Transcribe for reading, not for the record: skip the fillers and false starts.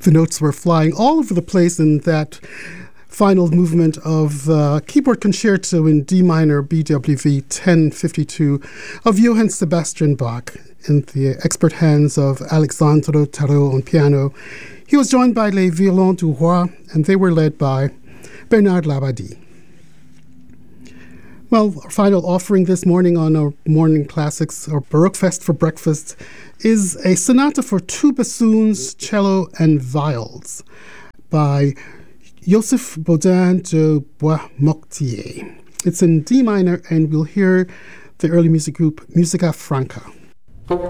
The notes were flying all over the place in that final movement of keyboard concerto in D minor BWV 1052 of Johann Sebastian Bach in the expert hands of Alexandre Tarot on piano. He was joined by Les Violons du Roi, and they were led by Bernard Labadie. Well, our final offering this morning on our Morning Classics, or Baroque Fest for Breakfast, is a sonata for two bassoons, cello, and viols by Joseph Bodin de Bois-Mortier. It's in D minor, and we'll hear the early music group Musica Franca.